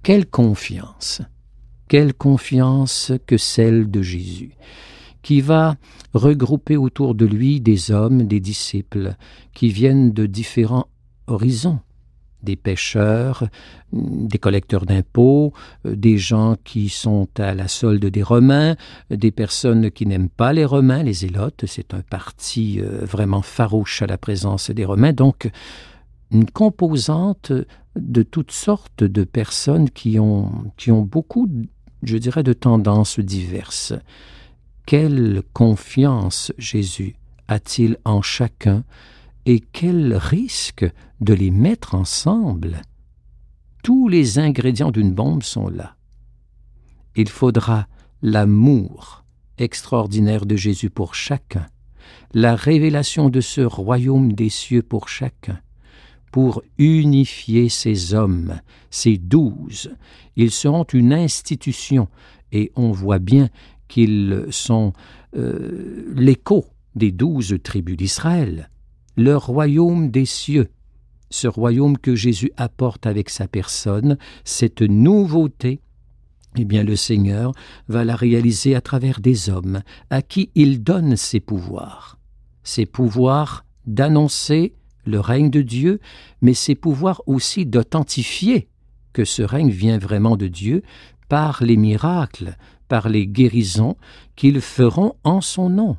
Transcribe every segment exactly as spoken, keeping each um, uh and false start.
Quelle confiance! Quelle confiance que celle de Jésus, qui va regrouper autour de lui des hommes, des disciples, qui viennent de différents horizons, des pêcheurs, des collecteurs d'impôts, des gens qui sont à la solde des Romains, des personnes qui n'aiment pas les Romains, les Zélotes, c'est un parti vraiment farouche à la présence des Romains, donc une composante de toutes sortes de personnes qui ont, qui ont beaucoup, je dirais, de tendances diverses. Quelle confiance Jésus a-t-il en chacun et quel risque de les mettre ensemble? Tous les ingrédients d'une bombe sont là. Il faudra l'amour extraordinaire de Jésus pour chacun, la révélation de ce royaume des cieux pour chacun, pour unifier ces hommes, ces douze. Ils seront une institution et on voit bien qu'ils sont euh, l'écho des douze tribus d'Israël, le royaume des cieux, ce royaume que Jésus apporte avec sa personne, cette nouveauté, eh bien le Seigneur va la réaliser à travers des hommes à qui il donne ses pouvoirs, ses pouvoirs d'annoncer le règne de Dieu, mais ses pouvoirs aussi d'authentifier que ce règne vient vraiment de Dieu par les miracles, par les guérisons qu'ils feront en son nom.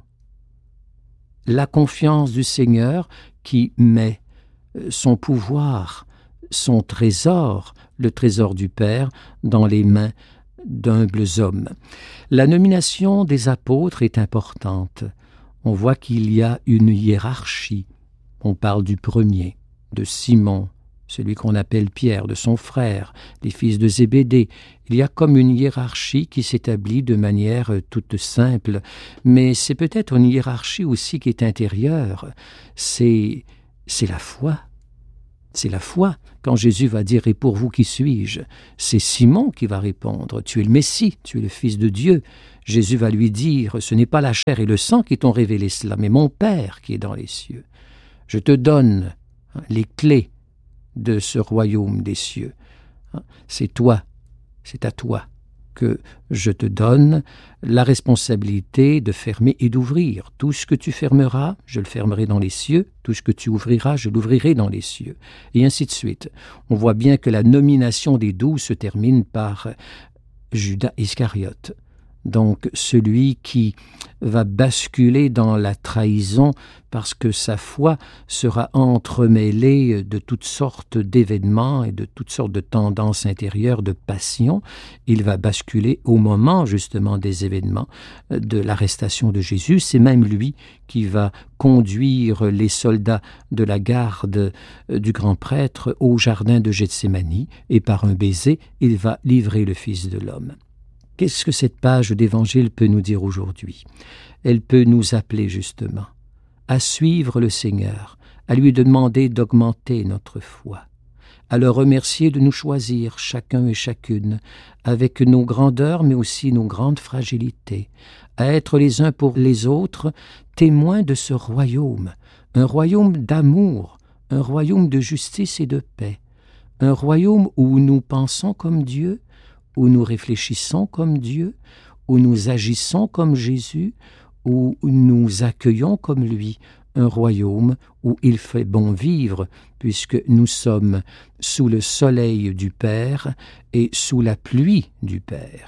La confiance du Seigneur qui met son pouvoir, son trésor, le trésor du Père, dans les mains d'humbles hommes. La nomination des apôtres est importante. On voit qu'il y a une hiérarchie. On parle du premier, de Simon, celui qu'on appelle Pierre, de son frère, les fils de Zébédée. Il y a comme une hiérarchie qui s'établit de manière toute simple, mais c'est peut-être une hiérarchie aussi qui est intérieure. C'est, c'est la foi. C'est la foi. Quand Jésus va dire « Et pour vous, qui suis-je » c'est Simon qui va répondre « Tu es le Messie, tu es le Fils de Dieu ». Jésus va lui dire « Ce n'est pas la chair et le sang qui t'ont révélé cela, mais mon Père qui est dans les cieux. Je te donne les clés de ce royaume des cieux. C'est toi, c'est à toi que je te donne la responsabilité de fermer et d'ouvrir. Tout ce que tu fermeras, je le fermerai dans les cieux. Tout ce que tu ouvriras, je l'ouvrirai dans les cieux. Et ainsi de suite. On voit bien que la nomination des douze se termine par Judas Iscariote. Donc celui qui va basculer dans la trahison parce que sa foi sera entremêlée de toutes sortes d'événements et de toutes sortes de tendances intérieures, de passions. Il va basculer au moment justement des événements de l'arrestation de Jésus. C'est même lui qui va conduire les soldats de la garde du grand prêtre au jardin de Gethsémani et par un baiser, il va livrer le Fils de l'homme. Qu'est-ce que cette page d'Évangile peut nous dire aujourd'hui? Elle peut nous appeler justement à suivre le Seigneur, à lui demander d'augmenter notre foi, à le remercier de nous choisir chacun et chacune avec nos grandeurs mais aussi nos grandes fragilités, à être les uns pour les autres témoins de ce royaume, un royaume d'amour, un royaume de justice et de paix, un royaume où nous pensons comme Dieu, où nous réfléchissons comme Dieu, où nous agissons comme Jésus, où nous accueillons comme lui, un royaume où il fait bon vivre, puisque nous sommes sous le soleil du Père et sous la pluie du Père.